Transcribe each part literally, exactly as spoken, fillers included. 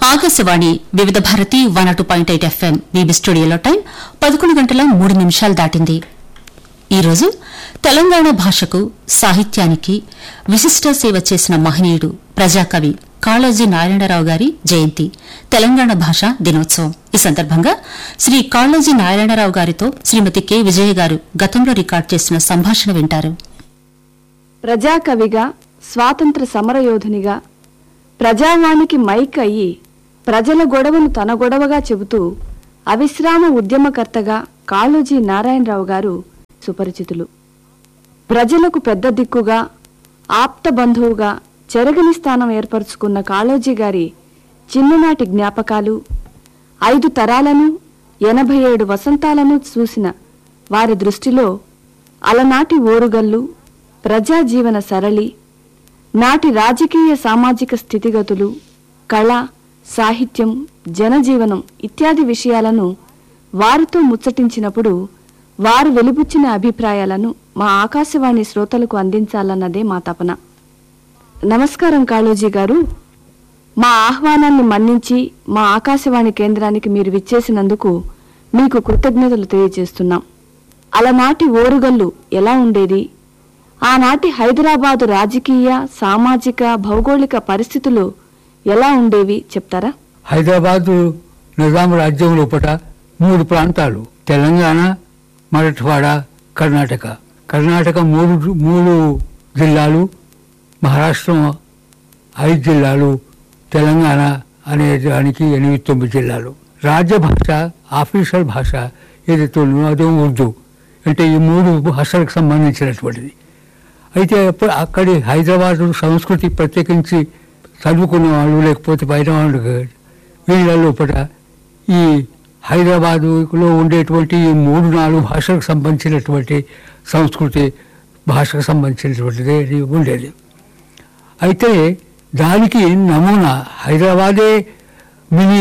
ఆకాశవాణి వివిధ Bharati one two point eight FM VB స్టూడియోలో time పదకొండు గంటల మూడు నిమిషాలు దాటింది. ఈరోజు తెలంగాణ భాషకు సాహిత్యానికి విశిష్ట సేవ చేసిన మహనీయుడు ప్రజాకవి కాళోజీ నారాయణరావు గారి జయంతి, తెలంగాణ భాషా దినోత్సవం. ఈ సందర్భంగా శ్రీ కాళోజీ నారాయణరావు గారితో శ్రీమతి కె విజయ గారు గతంలో రికార్డు చేసిన సంభాషణ వింటారు. ప్రజాకవిగా, స్వాతంత్ర సమరయోధునిగా, ప్రజావానికి మైక్ అయ్యి ప్రజల గొడవను తన గొడవగా చెబుతూ అవిశ్రామ ఉద్యమకర్తగా కాళోజీ నారాయణరావు గారు సుపరిచితులు. ప్రజలకు పెద్ద దిక్కుగా, ఆప్త బంధువుగా చెరగని స్థానం ఏర్పరచుకున్న కాళోజీ గారి చిన్ననాటి జ్ఞాపకాలు, ఐదు తరాలను, ఎనభై ఏడు వసంతాలను చూసిన వారి దృష్టిలో అలనాటి ఓరుగల్లు, ప్రజాజీవన సరళి, నాటి రాజకీయ సామాజిక స్థితిగతులు, కళ, సాహిత్యం, జనజీవనం ఇత్యాది విషయాలను వారితో ముచ్చటించినప్పుడు వారు వెలిబుచ్చిన అభిప్రాయాలను మా ఆకాశవాణి శ్రోతలకు అందించాలన్నదే మా తపన. నమస్కారం కాళోజీ గారు, మా ఆహ్వానాన్ని మన్నించి మా ఆకాశవాణి కేంద్రానికి మీరు విచ్చేసినందుకు మీకు కృతజ్ఞతలు తెలియజేస్తున్నాం. అలనాటి ఓరుగల్లు ఎలా ఉండేది, ఆనాటి హైదరాబాదు రాజకీయ, సామాజిక, భౌగోళిక పరిస్థితులు ఎలా ఉండేవి చెప్తారా? హైదరాబాదు నిజాం రాజ్యం లోపల మూడు ప్రాంతాలు, తెలంగాణ, మరాఠవాడ, కర్ణాటక. కర్ణాటక మూడు మూడు జిల్లాలు, మహారాష్ట్ర ఐదు జిల్లాలు, తెలంగాణ అనే దానికి ఎనిమిది తొమ్మిది జిల్లాలు. రాజ్య భాష, ఆఫీషియల్ భాష ఏదైతే ఉందో అదే ఉర్దూ. అంటే ఈ మూడు భాషలకు సంబంధించినటువంటిది. అయితే అక్కడి హైదరాబాదు సంస్కృతి ప్రత్యేకించి చదువుకునే వాళ్ళు లేకపోతే బయట వాళ్ళు వీళ్ళ లోపల ఈ హైదరాబాదులో ఉండేటువంటి ఈ మూడు నాలుగు భాషలకు సంబంధించినటువంటి సంస్కృతి, భాషకు సంబంధించినటువంటిది ఉండేది. అయితే దానికి నమూనా హైదరాబాదే మినీ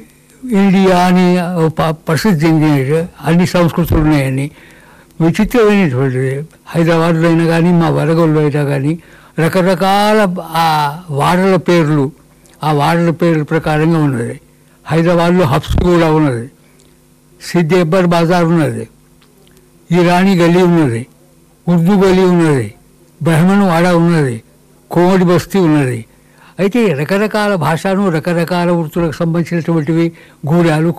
ఇండియా అని ప్రసిద్ధి చెందిన అన్ని సంస్కృతులు ఉన్నాయని. విచిత్రమైనటువంటిది హైదరాబాద్లో అయినా కానీ మా వరగల్లో అయినా కానీ రకరకాల ఆ వాడల పేర్లు, ఆ వాడల పేర్ల ప్రకారంగా ఉన్నది. హైదరాబాద్లో హబ్స్ కూడా ఉన్నది, సిద్దేబ్బర్ బజార్ ఉన్నది, ఇరానీ గల్లీ ఉన్నది, ఉర్దూ గల్లీ ఉన్నది, బ్రాహ్మణ వాడ ఉన్నది, కోమటి బస్తీ ఉన్నది. అయితే రకరకాల భాషను, రకరకాల వృత్తులకు సంబంధించినటువంటివి గూడాలు,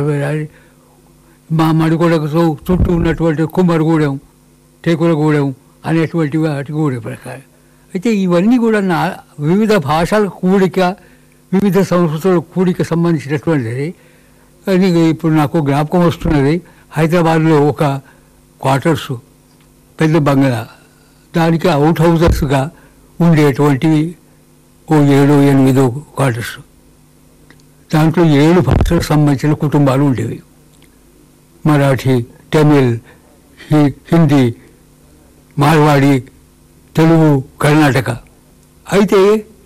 మా మడిగూడకు చుట్టూ ఉన్నటువంటి కుమ్మరిగూడెం, టేకులగూడెం అనేటువంటివి వాటి గూడెం ప్రకారం. అయితే ఇవన్నీ కూడా నా వివిధ భాషల కూడిక, వివిధ సంస్కృతుల కూడిక సంబంధించినటువంటిది. కానీ ఇప్పుడు నాకు జ్ఞాపకం వస్తున్నది, హైదరాబాద్లో ఒక క్వార్టర్స్, పెద్ద బంగ్లా, దానికి అవుట్ హౌజెస్గా ఉండేటువంటివి ఓ ఏడు ఎనిమిదో క్వార్టర్స్. దాంట్లో ఏడు భాషలకు సంబంధించిన కుటుంబాలు ఉండేవి. మరాఠీ, తమిళ్, హిందీ, మార్వాడి, తెలుగు, కర్ణాటక. అయితే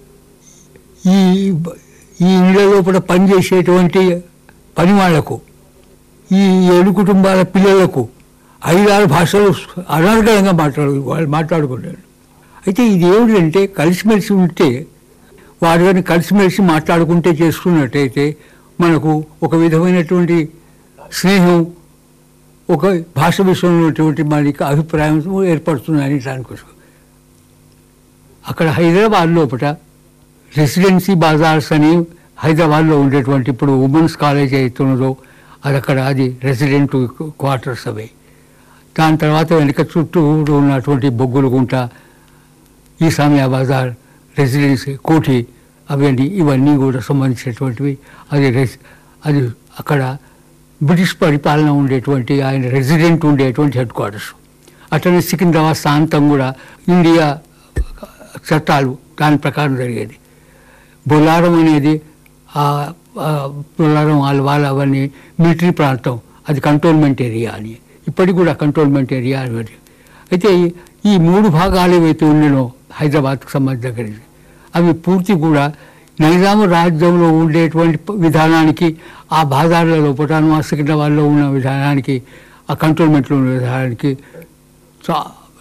ఈ ఈ ఇళ్ళ లోపల పనిచేసేటువంటి పని వాళ్లకు, ఈ ఏడు కుటుంబాల పిల్లలకు ఐదారు భాషలు అనర్గళంగా మాట్లాడు వాళ్ళు మాట్లాడుకుంటారు. అయితే ఇది ఏమిటంటే కలిసిమెలిసి ఉంటే, వారు కానీ కలిసిమెలిసి మాట్లాడుకుంటే చేసుకున్నట్టయితే మనకు ఒక విధమైనటువంటి స్నేహం, ఒక భాష విషయంలో ఉన్నటువంటి మనకి అభిప్రాయం ఏర్పడుతుందని దానికోసం. అక్కడ హైదరాబాద్ లోపల రెసిడెన్సీ బజార్స్ అని హైదరాబాద్లో ఉండేటువంటి ఇప్పుడు ఉమెన్స్ కాలేజ్ అవుతున్నదో అది అక్కడ, అది రెసిడెంట్ క్వార్టర్స్ అవి. దాని తర్వాత వెనక చుట్టూ ఉన్నటువంటి బొగ్గులగుంట, ఈసామియా బజార్, రెసిడెన్సీ కోఠి, అవన్నీ ఇవన్నీ కూడా సంబంధించినటువంటివి. అది రెసి అది అక్కడ బ్రిటిష్ పరిపాలన ఉండేటువంటి, ఆయన రెసిడెంట్ ఉండేటువంటి హెడ్ క్వార్టర్స్. అట్లనే సికింద్రాబాద్ ప్రాంతం కూడా ఇండియా చట్టాలు దాని ప్రకారం జరిగేది. బొల్లారం అనేది బొల్లారం ఆల్వాల్ అవన్నీ మిలిటరీ ప్రాంతం, అది కంటోన్మెంట్ ఏరియా అని, ఇప్పటికి కూడా కంటోన్మెంట్ ఏరియా అని. అయితే ఈ మూడు భాగాలు ఏవైతే ఉండేనో హైదరాబాద్కు సంబంధించి అవి పూర్తి కూడా నైజాము రాజ్యంలో ఉండేటువంటి విధానానికి, ఆ బాజార్ల లోపల సికింద్రాబాద్లో ఉన్న విధానానికి, ఆ కంటోన్మెంట్లో ఉన్న విధానానికి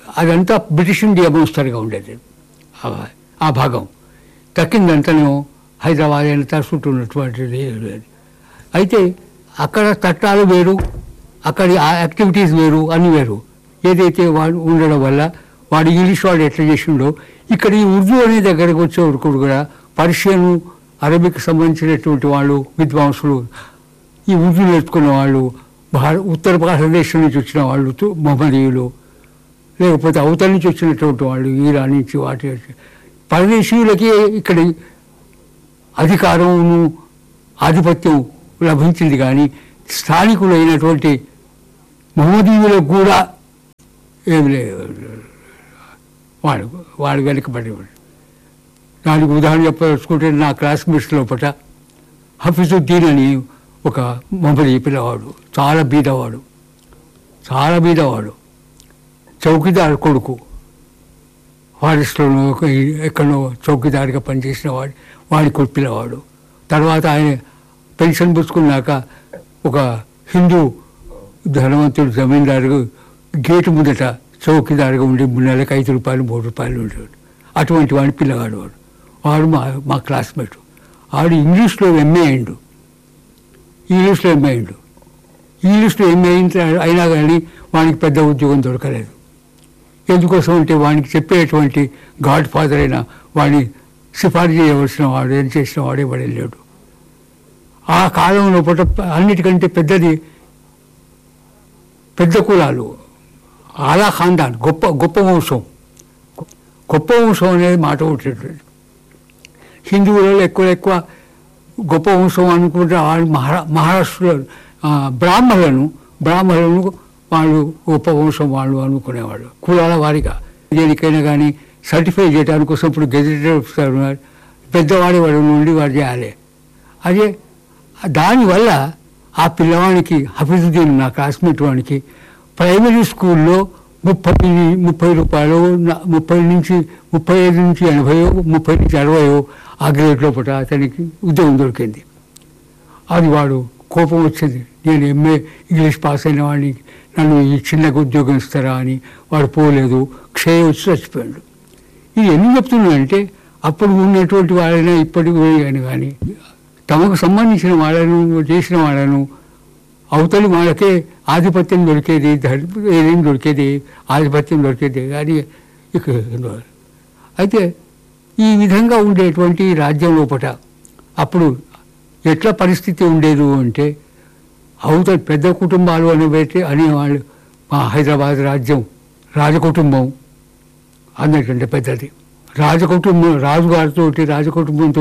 అదంతా బ్రిటిష్ ఇండియా మోస్తరుగా ఉండేది. ఆ భాగం తక్కిందంతనేమో హైదరాబాద్ అయిన చుట్టూ ఉన్నటువంటిది లేదు. అయితే అక్కడ చట్టాలు వేరు, అక్కడి యాక్టివిటీస్ వేరు, అన్ని వేరు. ఏదైతే వాడు ఉండడం వల్ల వాడు ఇంగ్లీష్ వాడు ఎట్లా చేసిండో ఇక్కడ ఈ ఉర్దూ అనే దగ్గరకు వచ్చే వరకు కూడా పర్షియన్, అరబిక్ సంబంధించినటువంటి వాళ్ళు విద్వాంసులు, ఈ ఉర్దూ నేర్చుకున్న వాళ్ళు, భారత ఉత్తర భారతదేశం నుంచి వచ్చిన వాళ్ళు మహమ్మదీయులు, లేకపోతే అవతల నుంచి వచ్చినటువంటి వాళ్ళు ఈరాన్ నుంచి వాటి పరదేశీయులకి ఇక్కడ అధికారము ఆధిపత్యం లభించింది. కానీ స్థానికులైనటువంటి మహమ్మదీయులకు కూడా ఏమి లేదు, వాడు వాడు వెనకబడేవాడు. దానికి ఉదాహరణ చెప్పదలుచుకుంటే నా క్లాస్మేట్స్ లోపల హఫీజుద్దీన్ అని ఒక మహమ్మదీ పిల్లవాడు, చాలా బీదవాడు, చాలా బీదవాడు, చౌకీదార్ కొడుకు, ఫారెస్ట్లోనూ ఎక్కడో చౌకీదారిగా పనిచేసిన వాడు, వాడి కొడుకు పిల్లవాడు. తర్వాత ఆయన పెన్షన్ పుచ్చుకున్నాక ఒక హిందూ ధనవంతుడు జమీందారు గేటు ముందట చౌకీదారుగా ఉండి నెలకు ఐదు రూపాయలు మూడు రూపాయలు ఉండేవాడు. అటువంటి వాడి పిల్లవాడు వాడు వాడు మా మా క్లాస్మేట్. వాడు ఇంగ్లీష్లో ఎంఏ అయిండు, ఇంగ్లీష్లో ఎంఏ అయిండు ఇంగ్లీష్లో ఎంఏ అయినా కానీ వానికి పెద్ద ఉద్యోగం దొరకలేదు. ఎందుకోసం అంటే వానికి చెప్పేటువంటి గాడ్ ఫాదర్ అయినా వాడిని సిఫారసు చేయవలసిన వాడు, ఏం చేసిన వాడే వాడే లేడు. ఆ కాలంలో పూట అన్నిటికంటే పెద్దది పెద్ద కులాలు, ఆలా ఖాందాన్, గొప్ప గొప్ప వంశం. గొప్ప వంశం అనేది మాట ఉంటుంది. హిందువులలో ఎక్కువ ఎక్కువ గొప్ప వంశం అనుకుంటే వాళ్ళు మహారా మహారాష్ట్రలో బ్రాహ్మణులను బ్రాహ్మణులను వాళ్ళు గొప్ప వంశం వాళ్ళు అనుకునేవాళ్ళు కులాల వారిగా. దేనికైనా కానీ సర్టిఫై చేయడానికి కోసం ఇప్పుడు గెజెటెడ్ పెద్దవాడి వాడి నుండి వాడు చేయాలి. అదే దానివల్ల ఆ పిల్లవానికి హఫీజుద్దీన్ నా క్లాస్మేట్ వానికి ప్రైమరీ స్కూల్లో ముప్పై ముప్పై రూపాయలు ముప్పై నుంచి ముప్పై ఐదు నుంచి ఎనభైయో ముప్పై నుంచి అరవయో ఆ గ్రేడ్ లోపల అతనికి ఉద్యోగం దొరికింది. అది వాడు కోపం వచ్చింది, నేను ఎంఏ ఇంగ్లీష్ పాస్ అయిన వాడిని నన్ను ఈ చిన్నగా ఉద్యోగం ఇస్తారా అని. వాడు పోలేదు, క్షయ వచ్చి చచ్చిపోయాడు. ఇది ఎందుకు చెప్తున్నానంటే అప్పుడు ఉన్నటువంటి వాళ్ళైనా ఇప్పటికి కానీ కానీ తమకు సంబంధించిన వాళ్ళను చేసిన వాళ్ళను అవతలి వాళ్ళకే ఆధిపత్యం దొరికేది, ఏదేం దొరికేది, ఆధిపత్యం దొరికేది కానీ ఇక. అయితే ఈ విధంగా ఉండేటువంటి రాజ్యం లోపల అప్పుడు ఎట్లా పరిస్థితి ఉండేది అంటే అవతల పెద్ద కుటుంబాలు అనేవి అనేవాళ్ళు. మా హైదరాబాద్ రాజ్యం రాజకుటుంబం అందరికంటే పెద్దది. రాజకుటుంబం రాజుగారితో రాజకుటుంబంతో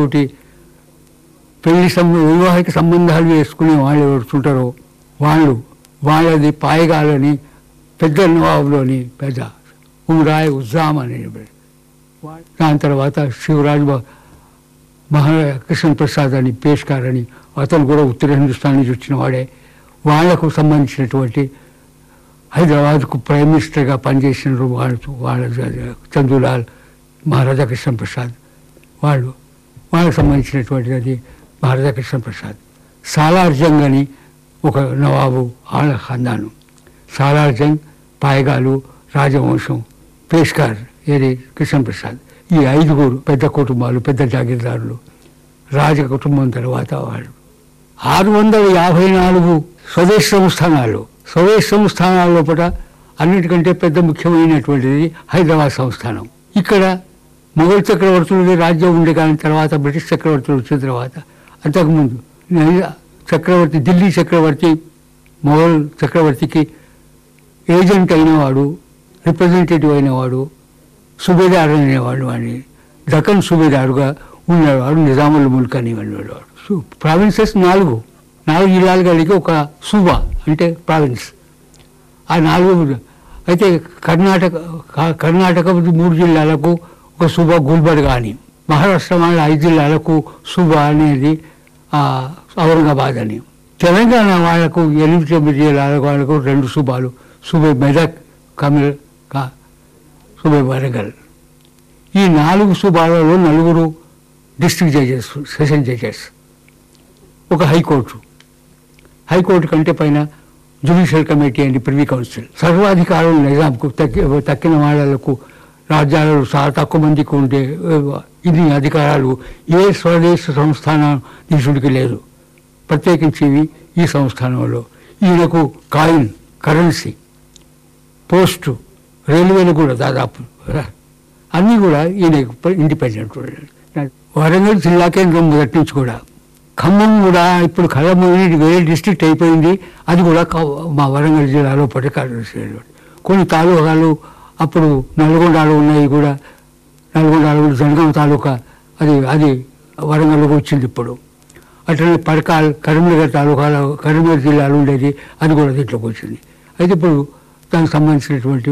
పెళ్లి సం వివాహిక సంబంధాలు వేసుకునే వాళ్ళు ఎవరుంటారో వాళ్ళు వాళ్ళది పాయగాలని పెద్ద నవాబులోని పెద్ద ఉమరాయ్ ఉజ్జాం అని. దాని తర్వాత శివరాజ్ మహారాజా కృష్ణ ప్రసాద్ అని పేష్కార్ అని అతను కూడా ఉత్తర హిందుస్థాన్ నుంచి వచ్చిన వాడే. వాళ్లకు సంబంధించినటువంటి హైదరాబాద్కు ప్రైమ్ మినిస్టర్గా పనిచేసిన వాళ్ళు వాళ్ళ చందులాల్, మహారాజా కృష్ణ ప్రసాద్ వాళ్ళు వాళ్ళకు సంబంధించినటువంటి అది మహారాజా కృష్ణ ప్రసాద్. సాలార్ జంగ్ అని ఒక నవాబు ఆళ్ళ ఖాందాను. సాలార్ జంగ్, పాయగాలు, రాజవంశం, పేష్కార్, ఏది కృష్ణ ప్రసాద్. ఈ ఐదుగురు పెద్ద కుటుంబాలు, పెద్ద జాగీర్దారులు. రాజ కుటుంబం తర్వాత వాళ్ళు ఆరు వందల యాభై నాలుగు స్వదేశ సంస్థానాలు. స్వదేశ సంస్థానాల లోపల అన్నిటికంటే పెద్ద ముఖ్యమైనటువంటిది హైదరాబాద్ సంస్థానం. ఇక్కడ మొఘల్ చక్రవర్తులది రాజ్యం ఉండే కానీ తర్వాత బ్రిటిష్ చక్రవర్తులు వచ్చిన తర్వాత అంతకుముందు చక్రవర్తి ఢిల్లీ చక్రవర్తి మొఘల్ చక్రవర్తికి ఏజెంట్ అయినవాడు, రిప్రజెంటేటివ్ అయినవాడు, సుబేదారు అనేవాడు. వాడిని దక్కన్ సుబేదారుగా ఉండేవాడు నిజాముల్ ముల్క్ అనేవాడు. ప్రావిన్సెస్ నాలుగు నాలుగు జిల్లాలు కలిగి ఒక సూబా అంటే ప్రావిన్స్. ఆ నాలుగు అయితే కర్ణాటక కర్ణాటక మూడు జిల్లాలకు ఒక సూబా గుల్బర్గా అని, మహారాష్ట్ర వాళ్ళ ఐదు జిల్లాలకు సూబా అనేది ఔరంగాబాద్ అని, తెలంగాణ వాళ్లకు ఎనిమిది తొమ్మిది జిల్లాల వాళ్ళకు రెండు సూబాలు, సూబే మెదక్, కమిల్, సూబే వరంగల్. ఈ నాలుగు సూబాలలో నలుగురు డిస్ట్రిక్ట్ జడ్జెస్, సెషన్ జడ్జెస్, ఒక హైకోర్టు. హైకోర్టు కంటే పైన judicial committee and privy council. సర్వాధికారం నిజాంకు తక్కి తక్కిన వాళ్ళకు రాజ్యాలలో చాలా తక్కువ మందికి ఉండే ఇన్ని అధికారాలు ఏ స్వదేశ సంస్థానాధీశుడికి లేదు, ప్రత్యేకించి ఈ సంస్థానంలో. ఈయనకు కాయిన్, కరెన్సీ, పోస్టు, రైల్వేలు కూడా దాదాపు అన్నీ కూడా ఈయన ఇండిపెండెంట్. వరంగల్ జిల్లా కేంద్రం మొదటి నుంచి కూడా. ఖమ్మం కూడా ఇప్పుడు ఖమ్మం వేరే డిస్ట్రిక్ట్ అయిపోయింది, అది కూడా మా వరంగల్ జిల్లాలో పట్టి కార్యదర్శి. కొన్ని తాలూకాలు అప్పుడు నల్గొండలో ఉన్నాయి కూడా, నల్గొండలో కూడా జనగామ తాలూకా అది అది వరంగల్లోకి వచ్చింది ఇప్పుడు. అట్లనే పడకాల్ కరీంనగర్ తాలూకాలో కరీంనగర్ జిల్లాలో ఉండేది, అది కూడా దీంట్లోకి వచ్చింది. అయితే ఇప్పుడు దానికి సంబంధించినటువంటి